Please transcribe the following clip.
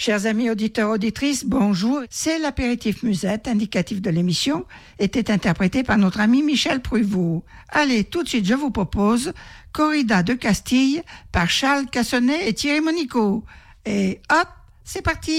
Chers amis auditeurs, auditrices, bonjour. C'est l'apéritif musette, indicatif de l'émission, était interprété par notre ami Michel Pruvot. Allez, tout de suite, je vous propose Corrida de Castille par Charles Cassonnet et Thierry Monico. Et hop, c'est parti!